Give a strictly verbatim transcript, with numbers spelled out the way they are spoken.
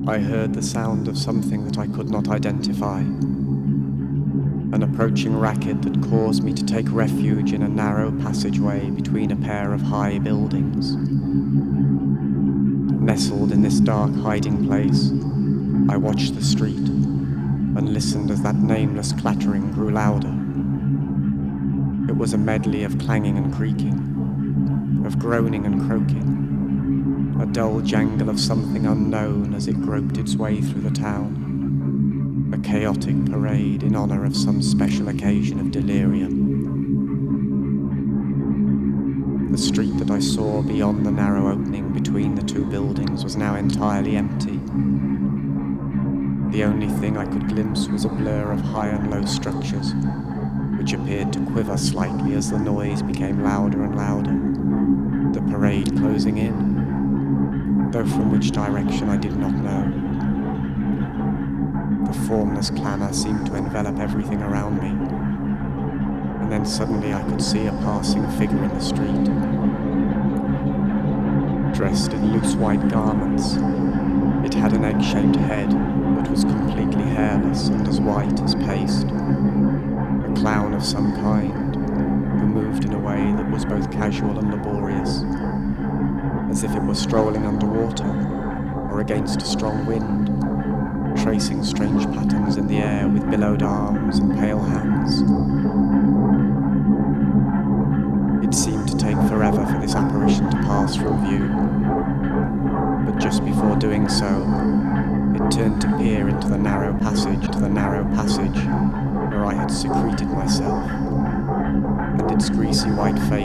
I heard the sound of something that I could not identify. An approaching racket that caused me to take refuge in a narrow passageway between a pair of high buildings. Nestled in this dark hiding place, I watched the street and listened as that nameless clattering grew louder. It was a medley of clanging and creaking, of groaning and croaking, a dull jangle of something unknown as it groped its way through the town. A chaotic parade in honor of some special occasion of delirium. The street that I saw beyond the narrow opening between the two buildings was now entirely empty. The only thing I could glimpse was a blur of high and low structures, which appeared to quiver slightly as the noise became louder and louder, the parade closing in, though from which direction I did not know. The formless clamour seemed to envelop everything around me, and then suddenly I could see a passing figure in the street. Dressed in loose white garments, it had an egg-shaped head that was completely hairless and as white as paste. A clown of some kind, who moved in a way that was both casual and laborious, as if it were strolling underwater or against a strong wind, tracing strange patterns in the air with billowed arms and pale hands. It seemed to take forever for this apparition to pass from view, but just before doing so, it turned to peer into the narrow passage to the narrow passage where I had secreted myself, and its greasy white face